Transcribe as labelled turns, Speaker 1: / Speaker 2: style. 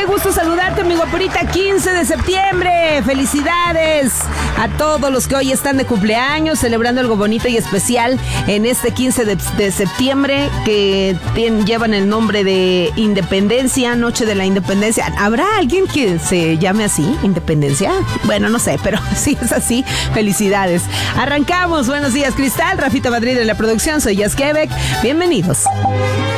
Speaker 1: gusto saludarte, mi guaporita. 15 de septiembre. Felicidades a todos los que hoy están de cumpleaños, celebrando algo bonito y especial en este 15 de septiembre, que llevan el nombre de Independencia, Noche de la Independencia. ¿Habrá alguien que se llame así, Independencia? Bueno, no sé, pero sí es así. Felicidades. Arrancamos. Buenos días, Cristal. Rafita Madrid en la producción. Soy Jazz Quebec. Bienvenidos.